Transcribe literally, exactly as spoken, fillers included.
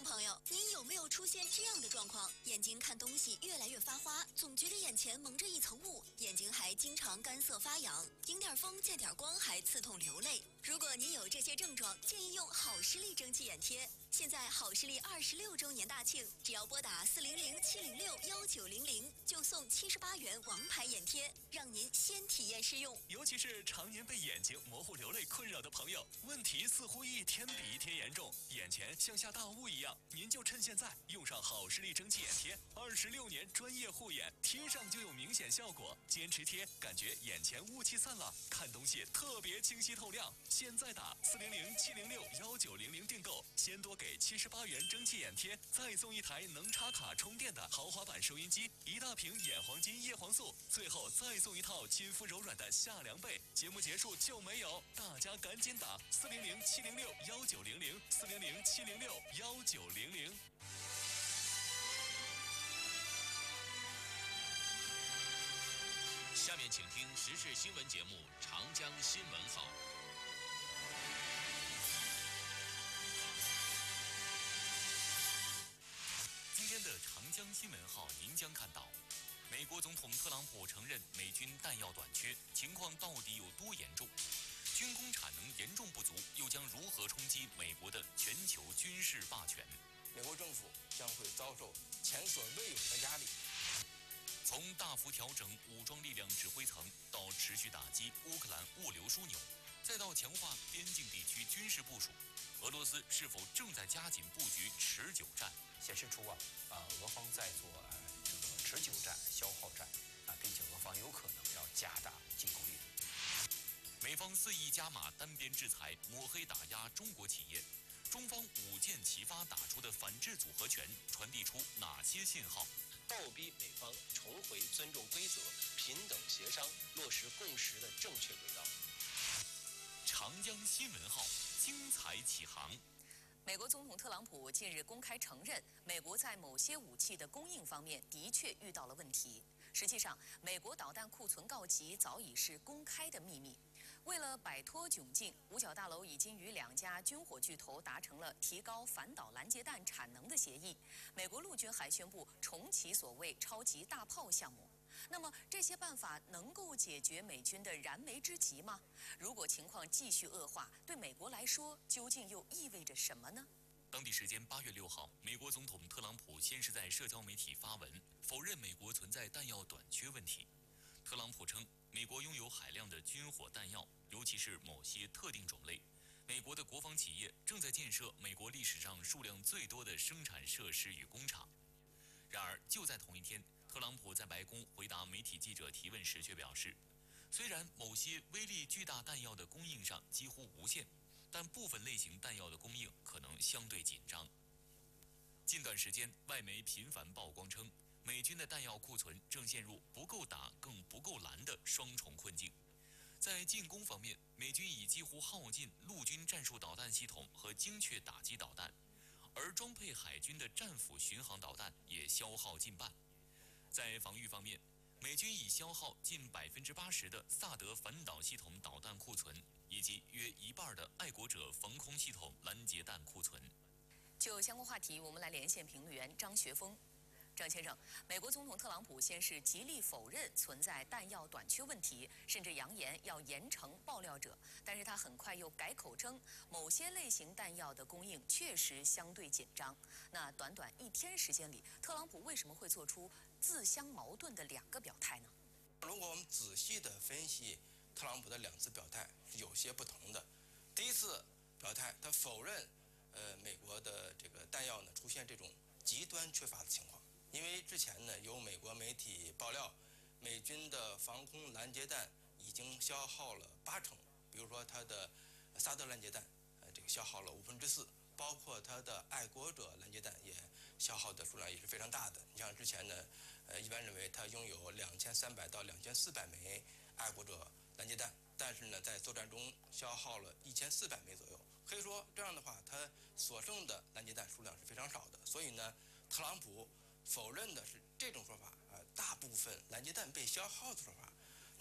众朋友，您有没有出现这样的状况？眼睛看东西越来越发花，总觉得眼前蒙着一层雾，眼睛还经常干涩发痒，迎点风见点光还刺痛流泪。如果您有这些症状，建议用好视力蒸汽眼贴。现在好视力二十六周年大庆，只要拨打四零零七零六幺九零零，就送七十八元王牌眼贴，让您先体验试用。 尤其是常年被眼睛模糊流泪困扰的朋友，问题似乎一天比一天严重，眼前像下大雾一样，您就趁现在用上好视力蒸汽眼贴，二十六年专业护眼，贴上就有明显效果。坚持贴，感觉眼前雾气散了，看东西特别清晰透亮。现在打四零零七零六幺九零零订购，先多给七十八元蒸汽眼贴，再送一台能插卡充电的豪华版收音机，一大瓶眼黄金叶黄素，最后再送一套亲肤柔软的夏凉被。节目结束就没有，大家赶紧打四零零七零六幺九零零四零零七零六幺九零零。 下面请听时事新闻节目《长江新闻号》。 今天的长江新闻号，您将看到，美国总统特朗普承认美军弹药短缺，情况到底有多严重？军工产能严重不足，又将如何冲击美国的全球军事霸权？ 美国政府将会遭受前所未有的压力。 从大幅调整武装力量指挥层，到持续打击乌克兰物流枢纽，再到强化边境地区军事部署，俄罗斯是否正在加紧布局持久战？ 显示出啊啊，俄方在做呃这个持久战、消耗战啊，并且俄方有可能要加大进攻力度。 美方肆意加码单边制裁，抹黑打压中国企业，中方五箭齐发打出的反制组合拳传递出哪些信号？ 倒逼美方重回尊重规则、平等协商、落实共识的正确轨道。 长江新闻号精彩启航。 美国总统特朗普近日公开承认，美国在某些武器的供应方面的确遇到了问题。实际上，美国导弹库存告急早已是公开的秘密。为了摆脱窘境，五角大楼已经与两家军火巨头达成了提高反导拦截弹产能的协议。美国陆军还宣布重启所谓超级大炮项目。那么这些办法能够解决美军的燃眉之急吗？如果情况继续恶化，对美国来说究竟又意味着什么呢？ 当地时间八月六号，美国总统特朗普先是在社交媒体发文，否认美国存在弹药短缺问题。特朗普称，美国拥有海量的军火弹药，尤其是某些特定种类。美国的国防企业正在建设美国历史上数量最多的生产设施与工厂。然而，就在同一天，特朗普在白宫回答媒体记者提问时却表示，虽然某些威力巨大弹药的供应上几乎无限，但部分类型弹药的供应可能相对紧张。近段时间，外媒频繁曝光称，美军的弹药库存正陷入不够打更不够拦的双重困境。在进攻方面，美军已几乎耗尽陆军战术导弹系统和精确打击导弹，而装配海军的战斧巡航导弹也消耗近半。在防御方面，美军已消耗近百分之八十的萨德反导系统导弹库存，以及约一半的爱国者防空系统拦截弹库存。 就相关话题，我们来连线评论员张学峰。张先生，美国总统特朗普先是极力否认存在弹药短缺问题，甚至扬言要严惩爆料者，但是他很快又改口称，某些类型弹药的供应确实相对紧张。那短短一天时间里，特朗普为什么会做出自相矛盾的两个表态呢？ 如果我们仔细的分析特朗普的两次表态，是有些不同的。第一次表态，他否认，呃，美国的这个弹药呢出现这种极端缺乏的情况。因为之前呢，有美国媒体爆料，美军的防空拦截弹已经消耗了八成，比如说它的萨德拦截弹，呃，这个消耗了五分之四，包括它的爱国者拦截弹也消耗的数量也是非常大的。你像之前呢，呃，一般认为它拥有两千三百到两千四百枚爱国者拦截弹，但是呢，在作战中消耗了一千四百枚左右。可以说这样的话，它所剩的拦截弹数量是非常少的。所以呢，特朗普否认的是这种说法，呃，大部分拦截弹被消耗的说法，